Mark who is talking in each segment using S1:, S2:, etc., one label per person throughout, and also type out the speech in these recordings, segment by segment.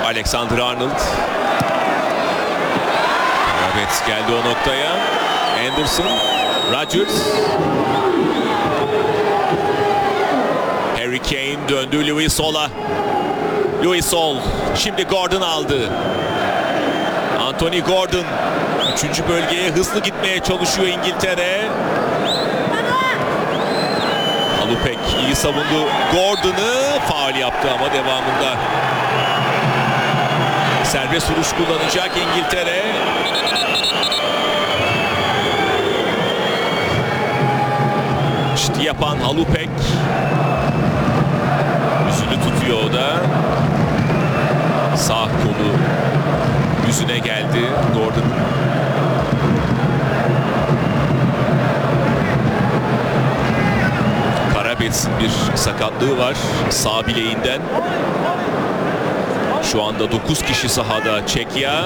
S1: Alexander-Arnold. Evet, geldi o noktaya. Anderson, Rodgers. Harry Kane döndü Louis Sol'a. Louis Sol. Şimdi Gordon aldı. Anthony Gordon. 3. bölgeye hızlı gitmeye çalışıyor İngiltere. Halupek iyi savundu. Gordon'ı faul yaptı ama devamında serbest vuruş kullanacak İngiltere. İşte yapan Halupek. Yüzünü tutuyor o da. Sağ kolu yüzüne geldi Gordon. Karabets'in bir sakatlığı var sağ bileğinden. Şu anda 9 kişi sahada Çekya.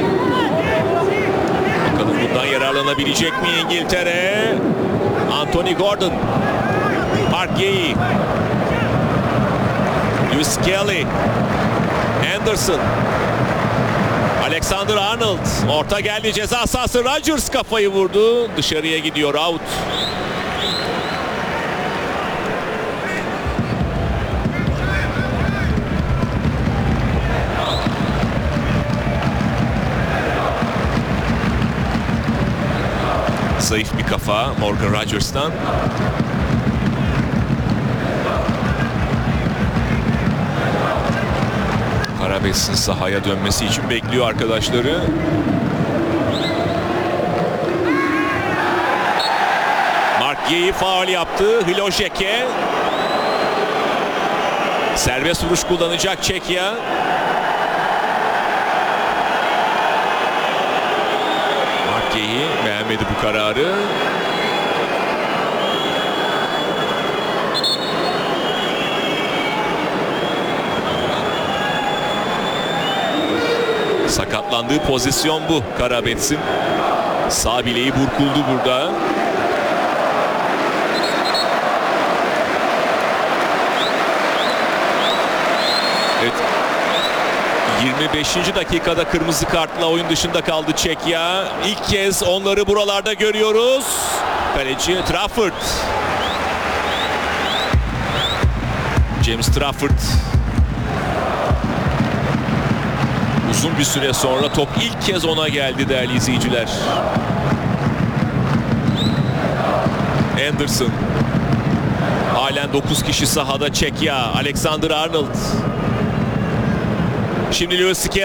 S1: Bakalım bundan yararlanabilecek mi İngiltere? Anthony Gordon. Mark Gay. Lewis Kelly. Anderson. Alexander-Arnold. Orta geldi ceza sahası. Rodgers kafayı vurdu. Dışarıya gidiyor, out. Zayıf bir kafa Morgan Rodgers'tan. Karabets'in sahaya dönmesi için bekliyor arkadaşları. Mark Gay'i faul yaptı. Hilojeke. Serbest vuruş kullanacak Çekya. Mark Gay'i beğenmedi bu kararı. Sakatlandığı pozisyon bu Karabets'in. Sağ bileği burkuldu burada. Evet. 25. dakikada kırmızı kartla oyun dışında kaldı Çekya. İlk kez onları buralarda görüyoruz. Kaleci Trafford. James Trafford. Uzun bir süre sonra top ilk kez ona geldi değerli izleyiciler. Anderson. Halen 9 kişi sahada Çekya. Alexander-Arnold. Şimdi Lewis